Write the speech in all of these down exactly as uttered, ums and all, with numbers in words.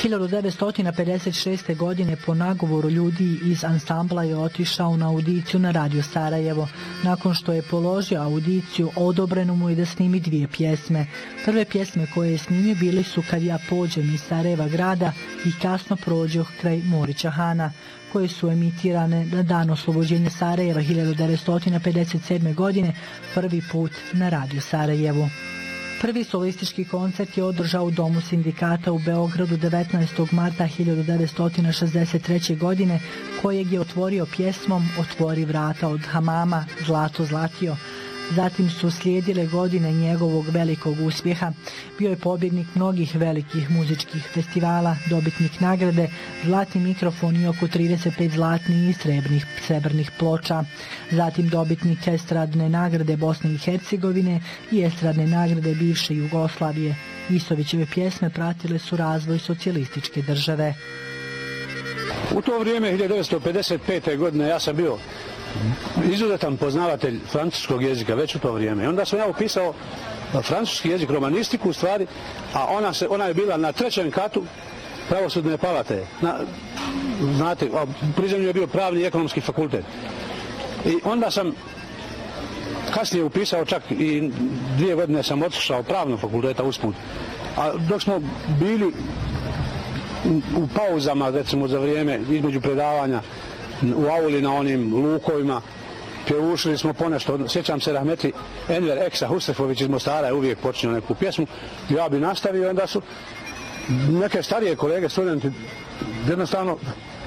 hiljadu devetsto pedeset šeste. godine po nagovoru ljudi iz ansambla je otišao na audiciju na Radio Sarajevo. Nakon što je položio audiciju, odobreno mu je da snimi dvije pjesme. Prve pjesme koje je snimio bili su Kad ja pođem iz Sarajeva grada i Kasno prođoh kraj Morića Hana, koje su emitirane na dan oslobođenja Sarajeva hiljadu devetsto pedeset sedme. godine prvi put na Radio Sarajevu. Prvi solistički koncert je održao u Domu sindikata u Beogradu devetnaestog marta hiljadu devetsto šezdeset treće. godine, kojeg je otvorio pjesmom Otvori vrata od Hamama, Zlato zlatio. Zatim su slijedile godine njegovog velikog uspjeha. Bio je pobjednik mnogih velikih muzičkih festivala, dobitnik nagrade, Zlatni mikrofon i oko trideset pet zlatnih i srebrnih, srebrnih ploča. Zatim dobitnik estradne nagrade Bosne i Hercegovine i estradne nagrade bivše Jugoslavije. Isovićeve pjesme pratile su razvoj socijalističke države. U to vrijeme, hiljadu devetsto pedeset pete. godine, ja sam bio izuzetan poznavatelj francuskog jezika već u to vrijeme. I onda sam ja upisao francuski jezik, romanistiku u stvari, a ona, se, ona je bila na trećem katu pravosudne palate. Na, znate, u prizemlju je bio pravni i ekonomski fakultet. I onda sam kasnije upisao, čak i dvije godine sam otišao pravnog fakulteta usput. A dok smo bili u pauzama, recimo za vrijeme između predavanja, u auli na onim lukovima, pjevušili smo ponešto. Sjećam se Rahmetli Enver Eksa Hustrefović iz Mostara je uvijek počinio neku pjesmu. Ja bi nastavio, onda su neke starije kolege, studenti, jednostavno,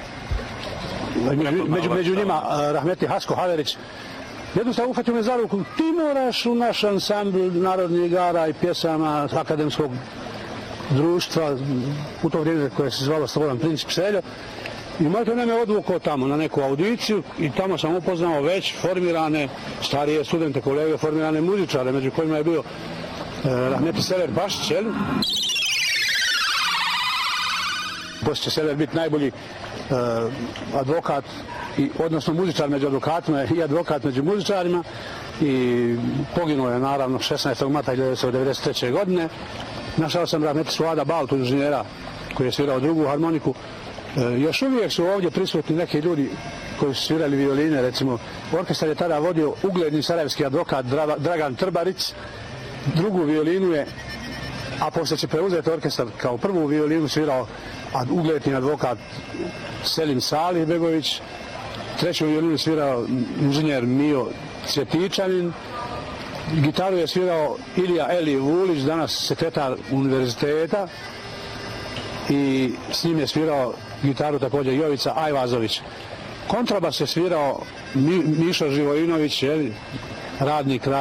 među, među njima Rahmetli Hasko Haverić, jednostavno uhvatio me za ruku. Ti moraš u naš ansambl narodnih igara i pjesama akademskog društva, u to vrijeme koje se zvalo Slobodan Princip Seljo. I Marko nam je odvukao tamo na neku audiciju i tamo sam upoznao već formirane starije studente, kolege, formirane muzičare, među kojima je bio e, Rahmetli Sever Bašić, jel? Poslije će Sever biti najbolji e, advokat, i, odnosno muzičar među advokatima i advokat među muzičarima, i poginuo je naravno šesnaestog marta hiljadu devetsto devedeset treće. godine. Našao sam Rahmetli Suada Baltu, inženjera, koji je svirao drugu harmoniku. E, još uvijek su ovdje prisutni neki ljudi koji su svirali violine, recimo orkestar je tada vodio ugledni sarajevski advokat Dra, Dragan Trbarić, drugu violinu je, a poslije će preuzeti orkestar, kao prvu violinu svirao ugledni advokat Selim Salih Begović, treću violinu svirao inženjer Mio Cvjetičanin, gitaru je svirao Ilija Eli Vulić, danas sekretar univerziteta, i s njim je svirao gitaru također Jovica Ajvazović. Kontrabas je svirao Mi, Mišo Živojinović, radnik